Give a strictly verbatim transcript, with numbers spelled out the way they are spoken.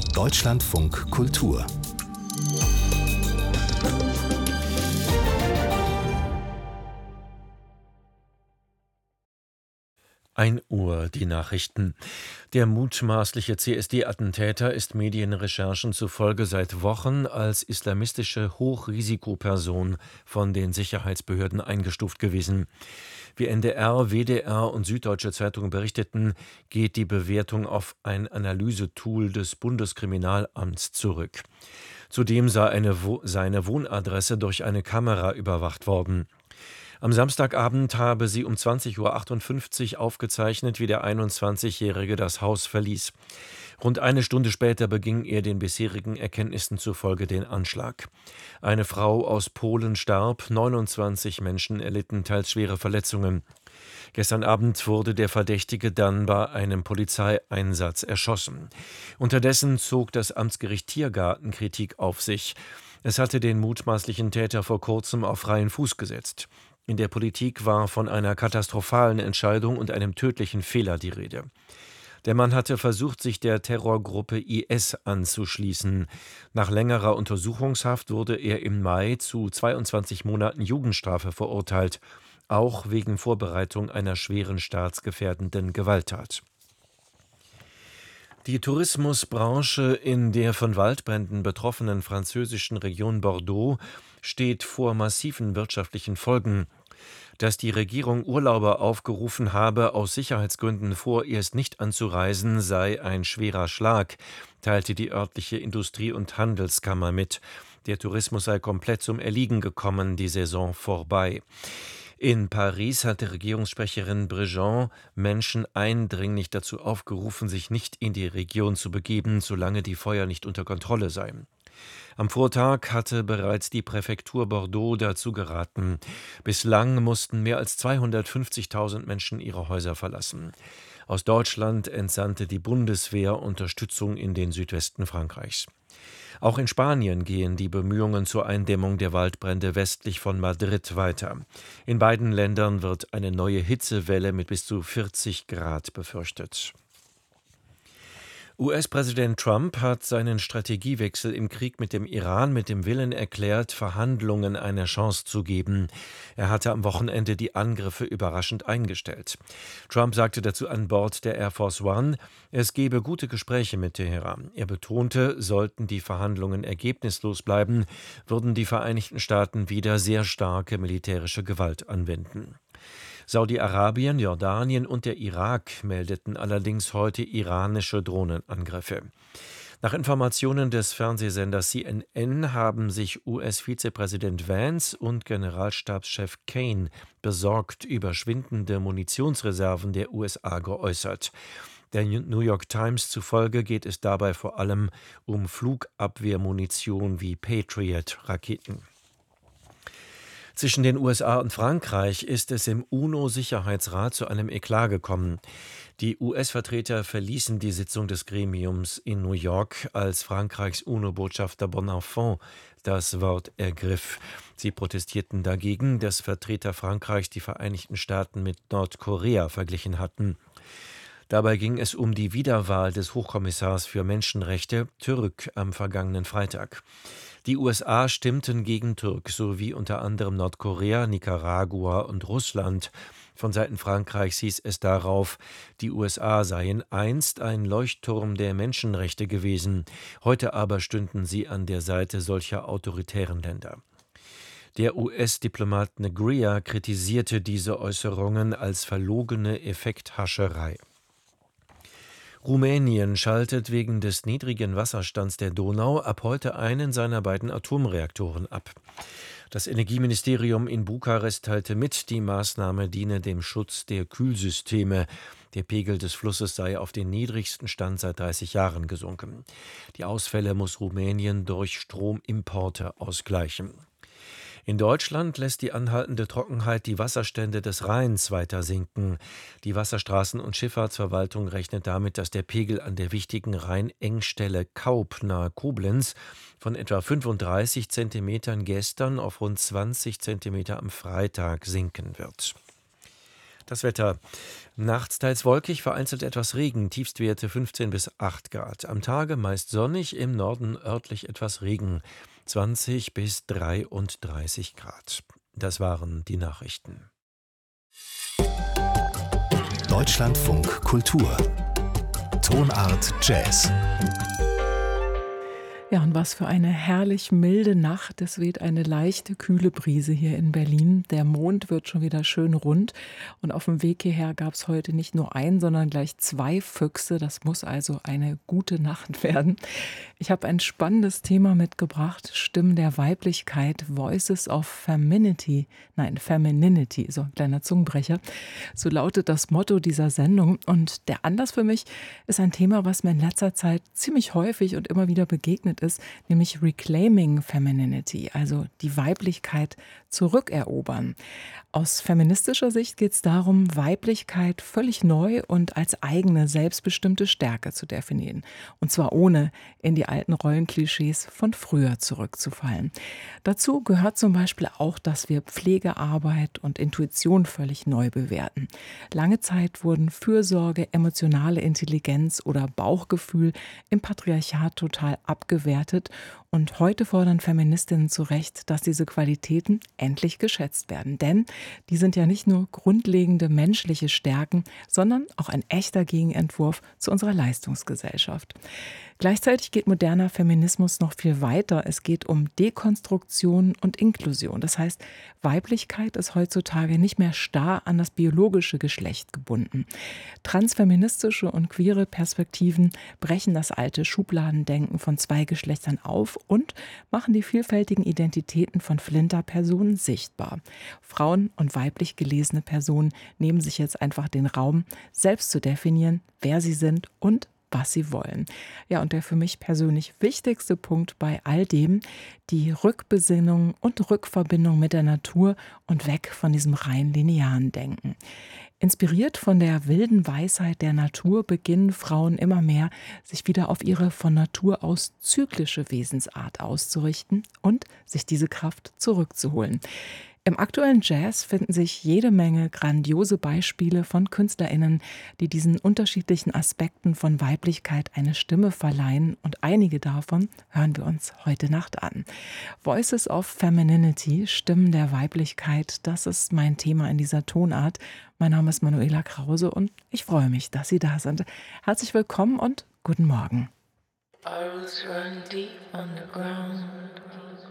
Deutschlandfunk Kultur. ein Uhr die Nachrichten. Der mutmaßliche C S D-Attentäter ist Medienrecherchen zufolge seit Wochen als islamistische Hochrisikoperson von den Sicherheitsbehörden eingestuft gewesen. Wie N D R, W D R und Süddeutsche Zeitung berichteten, geht die Bewertung auf ein Analysetool des Bundeskriminalamts zurück. Zudem sei eine Wo- seine Wohnadresse durch eine Kamera überwacht worden. Am Samstagabend habe sie um zwanzig Uhr achtundfünfzig aufgezeichnet, wie der einundzwanzigjährige das Haus verließ. Rund eine Stunde später beging er den bisherigen Erkenntnissen zufolge den Anschlag. Eine Frau aus Polen starb, neunundzwanzig Menschen erlitten teils schwere Verletzungen. Gestern Abend wurde der Verdächtige dann bei einem Polizeieinsatz erschossen. Unterdessen zog das Amtsgericht Tiergarten Kritik auf sich. Es hatte den mutmaßlichen Täter vor kurzem auf freien Fuß gesetzt. In der Politik war von einer katastrophalen Entscheidung und einem tödlichen Fehler die Rede. Der Mann hatte versucht, sich der Terrorgruppe I S anzuschließen. Nach längerer Untersuchungshaft wurde er im Mai zu zweiundzwanzig Monaten Jugendstrafe verurteilt, auch wegen Vorbereitung einer schweren staatsgefährdenden Gewalttat. Die Tourismusbranche in der von Waldbränden betroffenen französischen Region Bordeaux steht vor massiven wirtschaftlichen Folgen. Dass die Regierung Urlauber aufgerufen habe, aus Sicherheitsgründen vorerst nicht anzureisen, sei ein schwerer Schlag, teilte die örtliche Industrie- und Handelskammer mit. Der Tourismus sei komplett zum Erliegen gekommen, die Saison vorbei. In Paris hatte Regierungssprecherin Brejean Menschen eindringlich dazu aufgerufen, sich nicht in die Region zu begeben, solange die Feuer nicht unter Kontrolle seien. Am Vortag hatte bereits die Präfektur Bordeaux dazu geraten. Bislang mussten mehr als zweihundertfünfzigtausend Menschen ihre Häuser verlassen. Aus Deutschland entsandte die Bundeswehr Unterstützung in den Südwesten Frankreichs. Auch in Spanien gehen die Bemühungen zur Eindämmung der Waldbrände westlich von Madrid weiter. In beiden Ländern wird eine neue Hitzewelle mit bis zu vierzig Grad befürchtet. U S-Präsident Trump hat seinen Strategiewechsel im Krieg mit dem Iran mit dem Willen erklärt, Verhandlungen eine Chance zu geben. Er hatte am Wochenende die Angriffe überraschend eingestellt. Trump sagte dazu an Bord der Air Force One, es gebe gute Gespräche mit Teheran. Er betonte, sollten die Verhandlungen ergebnislos bleiben, würden die Vereinigten Staaten wieder sehr starke militärische Gewalt anwenden. Saudi-Arabien, Jordanien und der Irak meldeten allerdings heute iranische Drohnenangriffe. Nach Informationen des Fernsehsenders C N N haben sich U S-Vizepräsident Vance und Generalstabschef Kane besorgt über schwindende Munitionsreserven der U S A geäußert. Der New York Times zufolge geht es dabei vor allem um Flugabwehrmunition wie Patriot-Raketen. Zwischen den U S A und Frankreich ist es im UNO-Sicherheitsrat zu einem Eklat gekommen. Die U S-Vertreter verließen die Sitzung des Gremiums in New York, als Frankreichs UNO-Botschafter Bonenfant das Wort ergriff. Sie protestierten dagegen, dass Vertreter Frankreichs die Vereinigten Staaten mit Nordkorea verglichen hatten. Dabei ging es um die Wiederwahl des Hochkommissars für Menschenrechte, Türk, am vergangenen Freitag. Die U S A stimmten gegen Türk sowie unter anderem Nordkorea, Nicaragua und Russland. Von Seiten Frankreichs hieß es darauf, die U S A seien einst ein Leuchtturm der Menschenrechte gewesen, heute aber stünden sie an der Seite solcher autoritären Länder. Der U S-Diplomat Negria kritisierte diese Äußerungen als verlogene Effekthascherei. Rumänien schaltet wegen des niedrigen Wasserstands der Donau ab heute einen seiner beiden Atomreaktoren ab. Das Energieministerium in Bukarest teilte mit, die Maßnahme diene dem Schutz der Kühlsysteme. Der Pegel des Flusses sei auf den niedrigsten Stand seit dreißig Jahren gesunken. Die Ausfälle muss Rumänien durch Stromimporte ausgleichen. In Deutschland lässt die anhaltende Trockenheit die Wasserstände des Rheins weiter sinken. Die Wasserstraßen- und Schifffahrtsverwaltung rechnet damit, dass der Pegel an der wichtigen Rheinengstelle Kaup nahe Koblenz von etwa fünfunddreißig Zentimetern gestern auf rund zwanzig Zentimeter am Freitag sinken wird. Das Wetter. Nachts teils wolkig, vereinzelt etwas Regen, Tiefstwerte fünfzehn bis acht Grad. Am Tage meist sonnig, im Norden örtlich etwas Regen, zwanzig bis dreiunddreißig Grad. Das waren die Nachrichten. Deutschlandfunk Kultur. Tonart Jazz. Ja, und was für eine herrlich milde Nacht. Es weht eine leichte, kühle Brise hier in Berlin. Der Mond wird schon wieder schön rund. Und auf dem Weg hierher gab es heute nicht nur ein, sondern gleich zwei Füchse. Das muss also eine gute Nacht werden. Ich habe ein spannendes Thema mitgebracht. Stimmen der Weiblichkeit, Voices of Femininity. Nein, Femininity, so ein kleiner Zungenbrecher. So lautet das Motto dieser Sendung. Und der Anlass für mich ist ein Thema, was mir in letzter Zeit ziemlich häufig und immer wieder begegnet ist, nämlich Reclaiming Femininity, also die Weiblichkeit zurückerobern. Aus feministischer Sicht geht es darum, Weiblichkeit völlig neu und als eigene, selbstbestimmte Stärke zu definieren. Und zwar ohne in die alten Rollenklischees von früher zurückzufallen. Dazu gehört zum Beispiel auch, dass wir Pflegearbeit und Intuition völlig neu bewerten. Lange Zeit wurden Fürsorge, emotionale Intelligenz oder Bauchgefühl im Patriarchat total abgewertet. Und heute fordern Feministinnen zu Recht, dass diese Qualitäten endlich geschätzt werden. Denn die sind ja nicht nur grundlegende menschliche Stärken, sondern auch ein echter Gegenentwurf zu unserer Leistungsgesellschaft. Gleichzeitig geht moderner Feminismus noch viel weiter. Es geht um Dekonstruktion und Inklusion. Das heißt, Weiblichkeit ist heutzutage nicht mehr starr an das biologische Geschlecht gebunden. Transfeministische und queere Perspektiven brechen das alte Schubladendenken von zwei Geschlechtern auf und machen die vielfältigen Identitäten von Flinterpersonen sichtbar. Frauen und weiblich gelesene Personen nehmen sich jetzt einfach den Raum, selbst zu definieren, wer sie sind und was sie wollen. Ja, und der für mich persönlich wichtigste Punkt bei all dem, die Rückbesinnung und Rückverbindung mit der Natur und weg von diesem rein linearen Denken. Inspiriert von der wilden Weisheit der Natur beginnen Frauen immer mehr, sich wieder auf ihre von Natur aus zyklische Wesensart auszurichten und sich diese Kraft zurückzuholen. Im aktuellen Jazz finden sich jede Menge grandiose Beispiele von KünstlerInnen, die diesen unterschiedlichen Aspekten von Weiblichkeit eine Stimme verleihen, und einige davon hören wir uns heute Nacht an. Voices of Femininity, Stimmen der Weiblichkeit, das ist mein Thema in dieser Tonart. Mein Name ist Manuela Krause und ich freue mich, dass Sie da sind. Herzlich willkommen und guten Morgen. I was running deep underground.